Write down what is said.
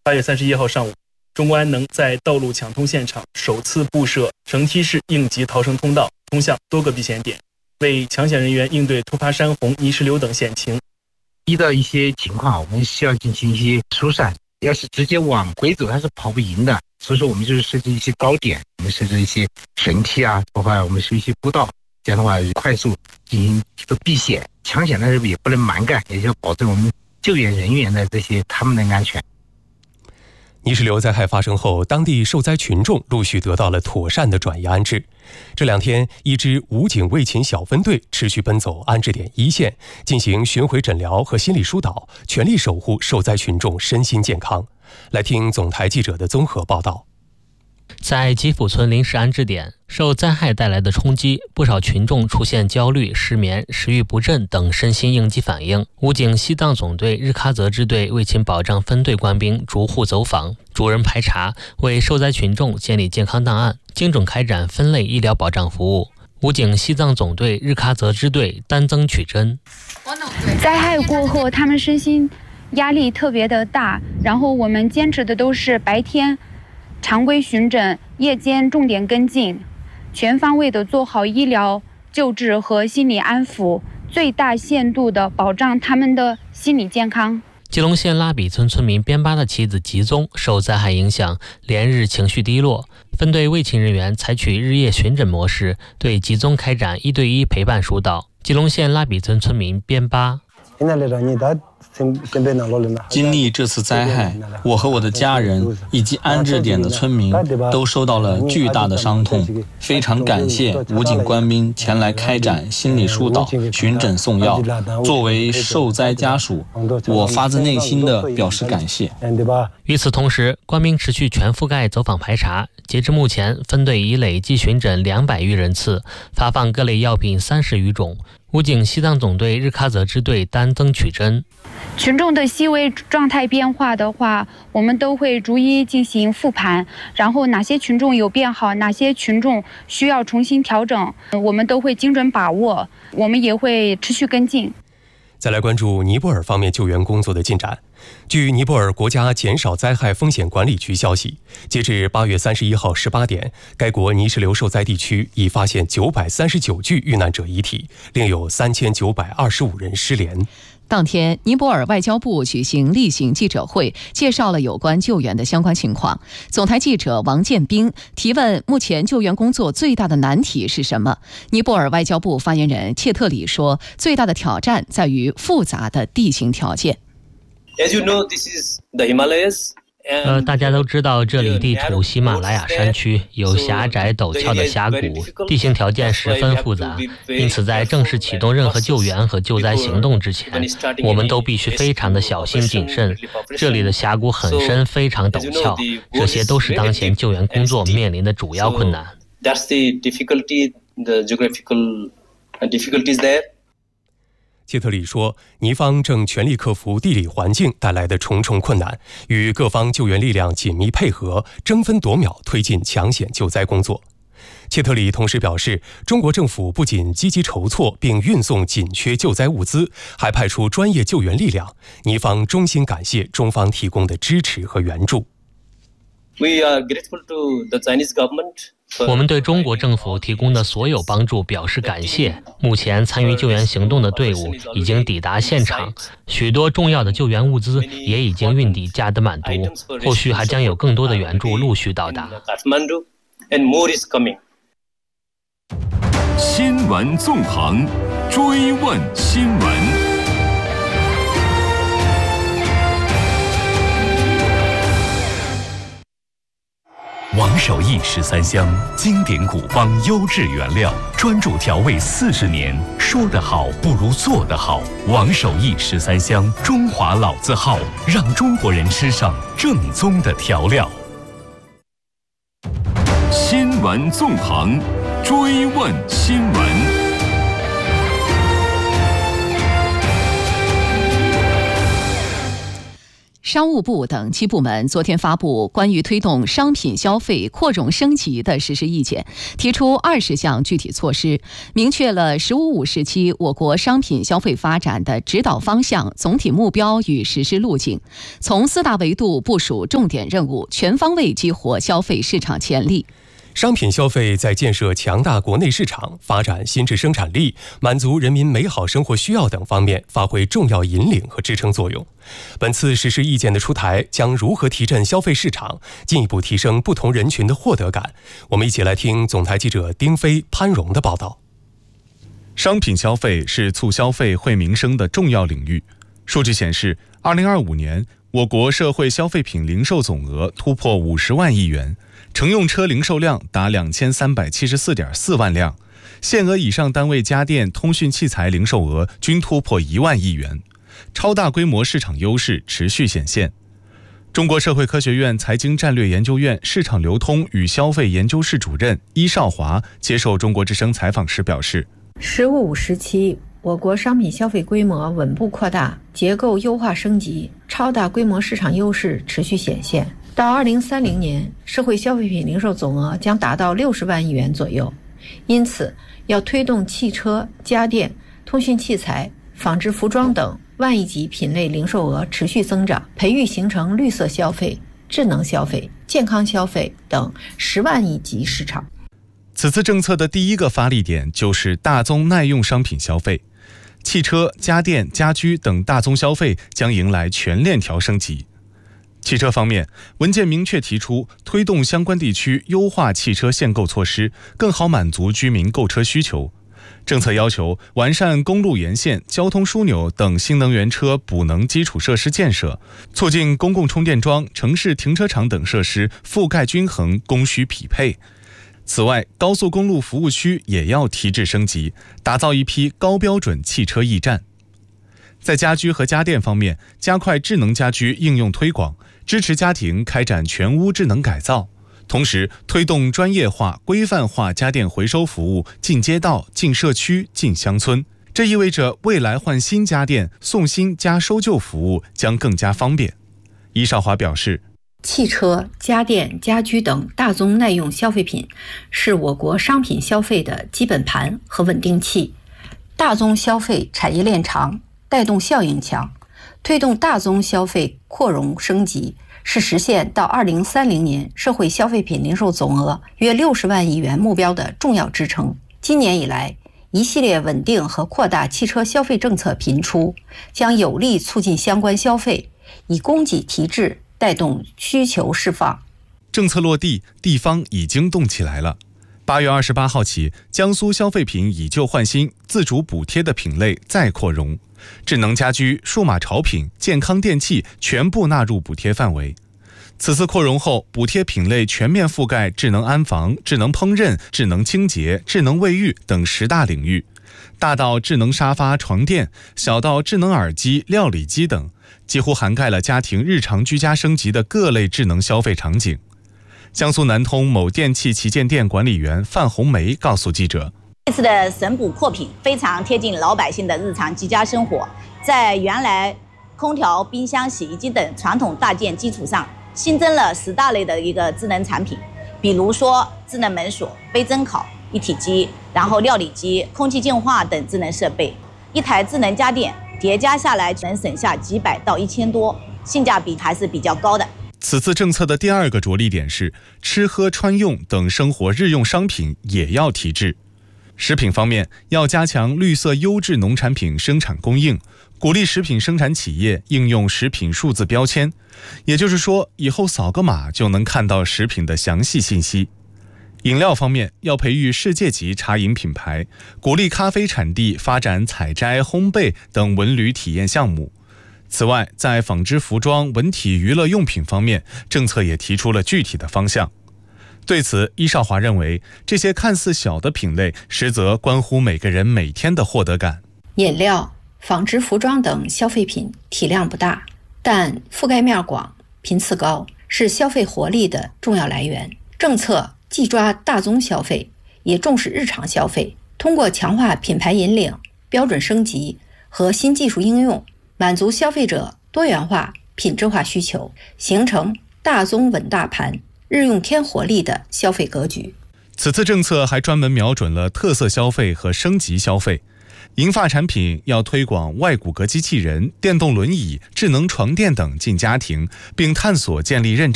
8月31号上午，中国安能在道路抢通现场首次布设绳梯式应急逃生通道，通向多个避险点，为抢险人员应对突发山洪、泥石流等险情。 遇到一些情况，我们需要进行一些疏散，要是直接往回走，它是跑不赢的。所以说，我们就是设置一些高点，我们设置一些绳梯啊，包括我们设一些步道，这样的话快速进行一个避险。抢险的时候也不能蛮干，也要保证我们救援人员的他们的安全。 泥石流灾害发生后，当地受灾群众陆续得到了妥善的转移安置。这2天，一支武警卫勤小分队持续奔走安置点一线，进行巡回诊疗和心理疏导，全力守护受灾群众身心健康。来听总台记者的综合报道。 在吉甫村临时安置点，受灾害带来的冲击，不少群众出现焦虑、失眠、食欲不振等身心应激反应。武警西藏总队日喀则支队卫勤保障分队官兵逐户走访，逐人排查，为受灾群众建立健康档案，精准开展分类医疗保障服务。武警西藏总队日喀则支队丹增曲真： 灾害过后，他们身心压力特别的大，然后我们坚持的都是白天常规巡诊，夜间重点跟进，全方位的做好医疗救治和心理安抚，最大限度的保障他们的心理健康。 吉隆县拉比村村民边巴的妻子吉宗受灾害影响，连日情绪低落。分队卫勤人员采取日夜巡诊模式，对吉宗开展1对1陪伴疏导。吉隆县拉比村村民边巴： 经历这次灾害，我和我的家人以及安置点的村民都受到了巨大的伤痛，非常感谢武警官兵前来开展心理疏导、巡诊送药。作为受灾家属，我发自内心的表示感谢。 与此同时，官兵持续全覆盖走访排查，截至目前，分队已累计巡诊200余人次，发放各类药品30余种。武警西藏总队日喀则支队丹增曲真： 群众的细微状态变化的话，我们都会逐一进行复盘，然后哪些群众有变好，哪些群众需要重新调整，我们都会精准把握，我们也会持续跟进。 再来关注尼泊尔方面救援工作的进展。据尼泊尔国家减少灾害风险管理局消息，截至8月31号18点，该国泥石流受灾地区已发现939具遇难者遗体，另有3925人失联。 当天，尼泊尔外交部举行例行记者会，介绍了有关救援的相关情况。总台记者王建兵提问：目前救援工作最大的难题是什么？尼泊尔外交部发言人切特里说，最大的挑战在于复杂的地形条件。 As you know, this is the Himalayas. 大家都知道，这里地处喜马拉雅山区，有狭窄陡峭的峡谷，地形条件十分复杂。因此，在正式启动任何救援和救灾行动之前，我们都必须非常的小心谨慎。这里的峡谷很深，非常陡峭，这些都是当前救援工作面临的主要困难。 That's the difficulty, the geographical difficulties there. 切特里说，尼方正全力克服地理环境带来的重重困难，与各方救援力量紧密配合，争分夺秒推进抢险救灾工作。切特里同时表示，中国政府不仅积极筹措并运送紧缺救灾物资，还派出专业救援力量。尼方衷心感谢中方提供的支持和援助。 We are grateful to the Chinese government. 我们对中国政府提供的所有帮助表示感谢。目前参与救援行动的队伍已经抵达现场，许多重要的救援物资也已经运抵加德满都，后续还将有更多的援助陆续到达。 新闻纵横，追问新闻。王守义13香，经典古方，优质原料，专注调味40年。说得好不如做得好。王守义13香，中华老字号，让中国人吃上正宗的调料。新闻纵横，追问新闻。 商务部等7部门昨天发布关于推动商品消费扩容升级的实施意见，提出20项具体措施，明确了“15+5”时期我国商品消费发展的指导方向、总体目标与实施路径，从4大维度部署重点任务，全方位激活消费市场潜力。 商品消费在建设强大国内市场、发展新质生产力、满足人民美好生活需要等方面发挥重要引领和支撑作用。本次实施意见的出台，将如何提振消费市场，进一步提升不同人群的获得感？我们一起来听总台记者丁飞、潘荣的报道。 商品消费是促消费、惠民生的重要领域。数据显示，2025年我国社会消费品零售总额突破50万亿元。乘用车零售量达2374.4万辆，限额以上单位家电、通讯器材零售额均突破1万亿元，超大规模市场优势持续显现。中国社会科学院财经战略研究院市场流通与消费研究室主任伊少华接受中国之声采访时表示 ，“15+5”时期，我国商品消费规模稳步扩大，结构优化升级，超大规模市场优势持续显现。到2030年，社会消费品零售总额将达到60万亿元左右。因此，要推动汽车、家电、通讯器材、纺织服装等万亿级品类零售额持续增长，培育形成绿色消费、智能消费、健康消费等10万亿级市场。 此次政策的第一个发力点就是大宗耐用商品消费，汽车、家电、家居等大宗消费将迎来全链条升级。汽车方面，文件明确提出推动相关地区优化汽车限购措施，更好满足居民购车需求。政策要求完善公路沿线、交通枢纽等新能源车补能基础设施建设，促进公共充电桩、城市停车场等设施覆盖均衡、供需匹配。此外，高速公路服务区也要提质升级，打造一批高标准汽车驿站。在家居和家电方面，加快智能家居应用推广，支持家庭开展全屋智能改造，同时推动专业化、规范化家电回收服务进街道、进社区、进乡村。这意味着未来换新家电、送新加收旧服务将更加方便。伊少华表示， 汽车、家电、家居等大宗耐用消费品是我国商品消费的基本盘和稳定器。大宗消费产业链长，带动效应强，推动大宗消费扩容升级，是实现到2030年社会消费品零售总额约60万亿元目标的重要支撑。今年以来，一系列稳定和扩大汽车消费政策频出，将有力促进相关消费，以供给提质，带动需求释放。 政策落地，地方已经动起来了。8月28号起，江苏消费品以旧换新自主补贴的品类再扩容，智能家居、数码潮品、健康电器全部纳入补贴范围。此次扩容后，补贴品类全面覆盖智能安防、智能烹饪、智能清洁、智能卫浴等10大领域，大到智能沙发、床垫，小到智能耳机、料理机等，几乎涵盖了家庭日常居家升级的各类智能消费场景。江苏南通某电器旗舰店管理员范红梅告诉记者， 这次的省补扩品非常贴近老百姓的日常居家生活，在原来空调、冰箱、洗衣机等传统大件基础上，新增了10大类的一个智能产品，比如说智能门锁、杯蒸烤、一体机，然后料理机、空气净化等智能设备。一台智能家电叠加下来能省下几百到1000多，性价比还是比较高的。 此次政策的第二个着力点是吃喝穿用等生活日用商品也要提质。食品方面，要加强绿色优质农产品生产供应，鼓励食品生产企业应用食品数字标签，也就是说，以后扫个码就能看到食品的详细信息。饮料方面，要培育世界级茶饮品牌，鼓励咖啡产地发展采摘、烘焙等文旅体验项目。此外，在纺织服装、文体娱乐用品方面，政策也提出了具体的方向。对此，伊少华认为，这些看似小的品类，实则关乎每个人每天的获得感。 饮料、纺织服装等消费品体量不大，但覆盖面广、频次高，是消费活力的重要来源。政策既抓大宗消费，也重视日常消费，通过强化品牌引领、标准升级和新技术应用，满足消费者多元化、 品质化需求，形成大宗稳大盘、日用添活力的消费格局。 此次政策还专门瞄准了特色消费和升级消费。银发产品要推广外骨骼机器人、电动轮椅、智能床垫等进家庭，并探索建立认证